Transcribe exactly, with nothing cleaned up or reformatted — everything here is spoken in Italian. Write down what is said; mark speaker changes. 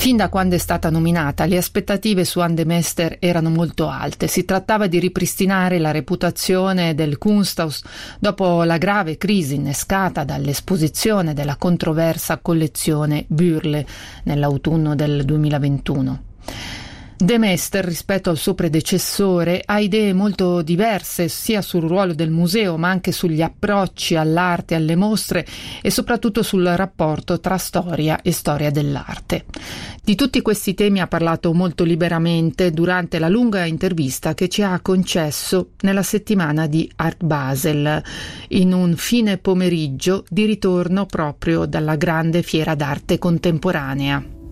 Speaker 1: Fin da quando è stata nominata, le aspettative su Ann Demester erano molto alte. Si trattava di ripristinare la reputazione del Kunsthaus dopo la grave crisi innescata dall'esposizione della controversa collezione Bürle nell'autunno del duemilaventuno. Demester, rispetto al suo predecessore, ha idee molto diverse sia sul ruolo del museo ma anche sugli approcci all'arte, alle mostre e soprattutto sul rapporto tra storia e storia dell'arte. Di tutti questi temi ha parlato molto liberamente durante la lunga intervista che ci ha concesso nella settimana di Art Basel, in un fine pomeriggio di ritorno proprio dalla grande fiera d'arte contemporanea.